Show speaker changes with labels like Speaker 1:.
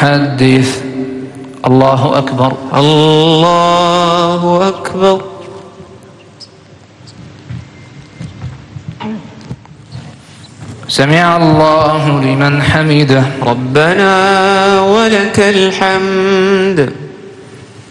Speaker 1: فليحدث. الله أكبر.
Speaker 2: الله أكبر.
Speaker 1: سمع الله لمن حمده.
Speaker 2: ربنا ولك الحمد.